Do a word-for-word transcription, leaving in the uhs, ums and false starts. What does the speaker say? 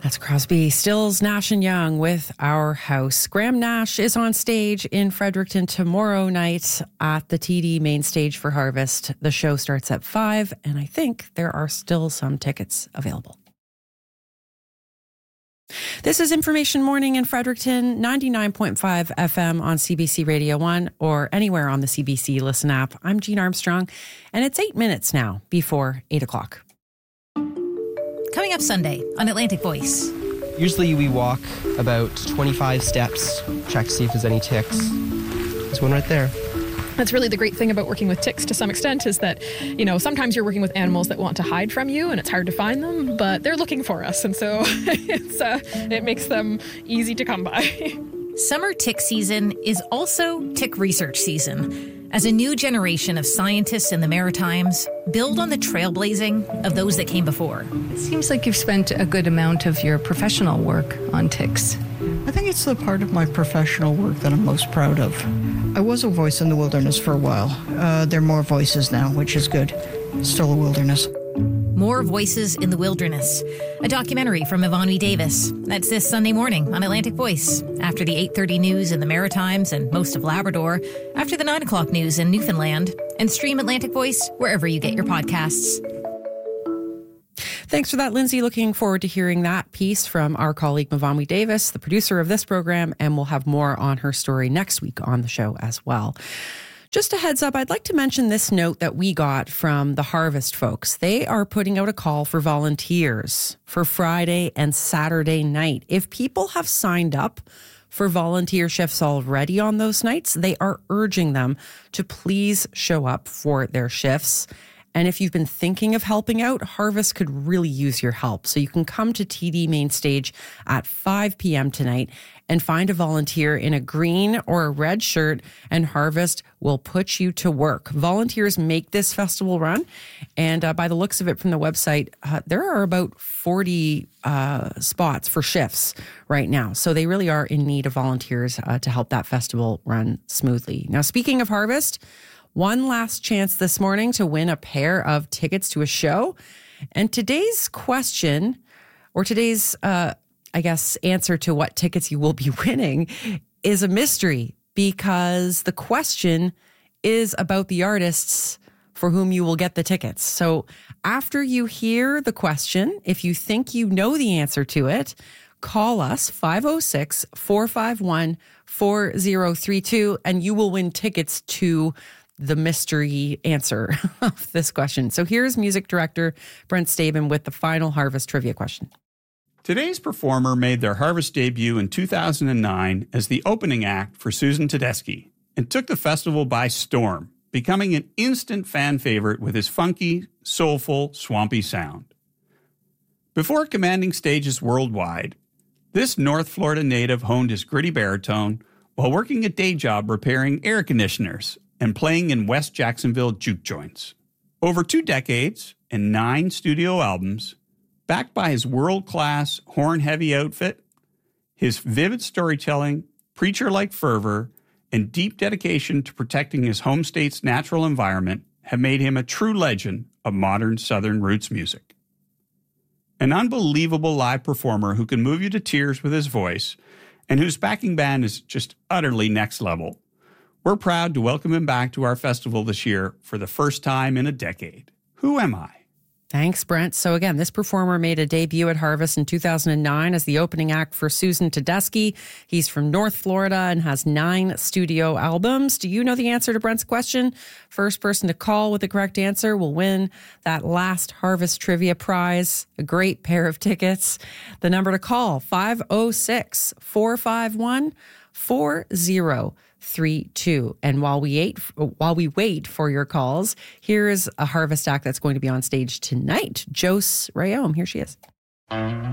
That's Crosby, Stills, Nash and Young with Our House. Graham Nash is on stage in Fredericton tomorrow night at the T D main stage for Harvest. The show starts at five, and I think there are still some tickets available. This is Information Morning in Fredericton, ninety-nine point five F M on C B C Radio one or anywhere on the C B C Listen app. I'm Jean Armstrong, and it's eight minutes now before eight o'clock. Coming up Sunday on Atlantic Voice. Usually we walk about twenty-five steps, check to see if there's any ticks. There's one right there. That's really the great thing about working with ticks to some extent is that, you know, sometimes you're working with animals that want to hide from you and it's hard to find them, but they're looking for us. And so it's uh, it makes them easy to come by. Summer tick season is also tick research season, as a new generation of scientists in the Maritimes build on the trailblazing of those that came before. It seems like you've spent a good amount of your professional work on ticks. I think it's the part of my professional work that I'm most proud of. I was a voice in the wilderness for a while. Uh, there are more voices now, which is good. Still a wilderness. More Voices in the Wilderness, a documentary from Yvonne Davis. That's this Sunday morning on Atlantic Voice, after the eight thirty news in the Maritimes and most of Labrador, after the nine o'clock news in Newfoundland, and stream Atlantic Voice wherever you get your podcasts. Thanks for that, Lindsay. Looking forward to hearing that piece from our colleague Mavami Davis, the producer of this program, and we'll have more on her story next week on the show as well. Just a heads up, I'd like to mention this note that we got from the Harvest folks. They are putting out a call for volunteers for Friday and Saturday night. If people have signed up for volunteer shifts already on those nights, they are urging them to please show up for their shifts. And if you've been thinking of helping out, Harvest could really use your help. So you can come to T D Main Stage at five p.m. tonight and find a volunteer in a green or a red shirt, and Harvest will put you to work. Volunteers make this festival run, and uh, by the looks of it from the website, uh, there are about forty uh, spots for shifts right now. So they really are in need of volunteers uh, to help that festival run smoothly. Now, speaking of Harvest, one last chance this morning to win a pair of tickets to a show. And today's question, or today's, uh, I guess, answer to what tickets you will be winning is a mystery, because the question is about the artists for whom you will get the tickets. So after you hear the question, if you think you know the answer to it, call us five oh six, four five one, four oh three two and you will win tickets to the mystery answer of this question. So here's music director Brent Staben with the final Harvest trivia question. Today's performer made their Harvest debut in two thousand nine as the opening act for Susan Tedeschi and took the festival by storm, becoming an instant fan favorite with his funky, soulful, swampy sound. Before commanding stages worldwide, this North Florida native honed his gritty baritone while working a day job repairing air conditioners and playing in West Jacksonville juke joints. Over two decades and nine studio albums, backed by his world-class horn-heavy outfit, his vivid storytelling, preacher-like fervor, and deep dedication to protecting his home state's natural environment have made him a true legend of modern Southern roots music. An unbelievable live performer who can move you to tears with his voice and whose backing band is just utterly next level. We're proud to welcome him back to our festival this year for the first time in a decade. Who am I? Thanks, Brent. So again, this performer made a debut at Harvest in two thousand nine as the opening act for Susan Tedeschi. He's from North Florida and has nine studio albums. Do you know the answer to Brent's question? First person to call with the correct answer will win that last Harvest trivia prize, a great pair of tickets. The number to call, five oh six, four five one, four oh three two. And while we wait, while we wait for your calls, here's a Harvest act that's going to be on stage tonight. Jose Rayom, here she is.